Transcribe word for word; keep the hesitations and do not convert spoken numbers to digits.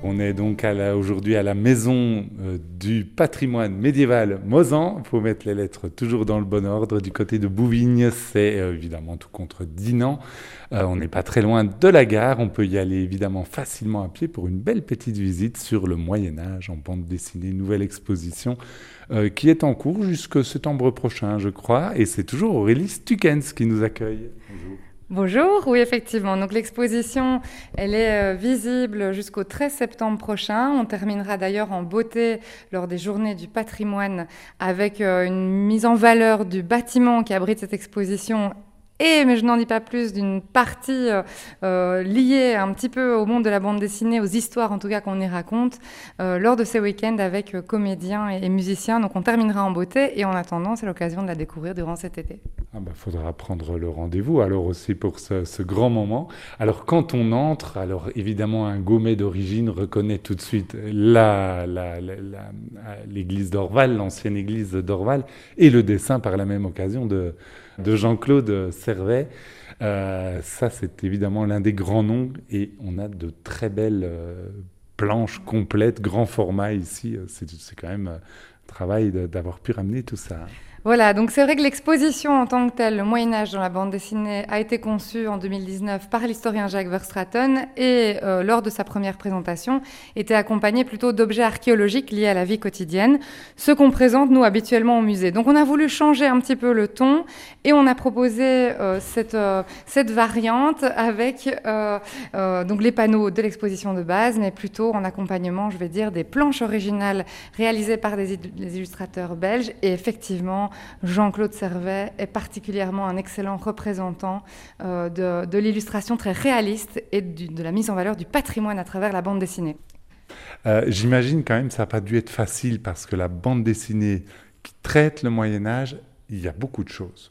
On est donc à la- aujourd'hui à la maison euh, du patrimoine médiéval Mozan. Il faut mettre les lettres toujours dans le bon ordre. Du côté de Bouvignes, c'est euh, évidemment tout contre Dinan. Euh, on n'est pas très loin de la gare. On peut y aller évidemment facilement à pied pour une belle petite visite sur le Moyen-Âge en bande dessinée. Nouvelle exposition euh, qui est en cours jusqu'au septembre prochain, je crois. Et c'est toujours Aurélie Stukens qui nous accueille. Bonjour. Bonjour, oui effectivement. Donc l'exposition, elle est euh, visible jusqu'au treize septembre prochain. On terminera d'ailleurs en beauté lors des Journées du patrimoine avec euh, une mise en valeur du bâtiment qui abrite cette exposition. Et, mais je n'en dis pas plus, d'une partie euh, euh, liée un petit peu au monde de la bande dessinée, aux histoires en tout cas qu'on y raconte, euh, lors de ces week-ends avec euh, comédiens et, et musiciens. Donc on terminera en beauté et en attendant, c'est l'occasion de la découvrir durant cet été. Ah bah, faudra prendre le rendez-vous alors aussi pour ce, ce grand moment. Alors quand on entre, alors évidemment un Gaumet d'origine reconnaît tout de suite la, la, la, la- l'église d'Orval, l'ancienne église d'Orval, et le dessin par la même occasion de, de Jean-Claude Servet. Euh, ça c'est évidemment l'un des grands noms et on a de très belles euh, planches complètes, grand format ici. C'est, c'est quand même un travail de- d'avoir pu ramener tout ça. Voilà, donc c'est vrai que l'exposition en tant que telle, le Moyen-Âge dans la bande dessinée, a été conçue en deux mille dix-neuf par l'historien Jacques Verstraeten et euh, lors de sa première présentation, était accompagnée plutôt d'objets archéologiques liés à la vie quotidienne, ce qu'on présente nous habituellement au musée. Donc on a voulu changer un petit peu le ton et on a proposé euh, cette, euh, cette variante avec euh, euh, donc les panneaux de l'exposition de base, mais plutôt en accompagnement, je vais dire, des planches originales réalisées par des, des illustrateurs belges et effectivement Jean-Claude Servet est particulièrement un excellent représentant euh, de, de l'illustration très réaliste et du, de la mise en valeur du patrimoine à travers la bande dessinée. Euh, j'imagine quand même que ça n'a pas dû être facile parce que la bande dessinée qui traite le Moyen Âge, il y a beaucoup de choses.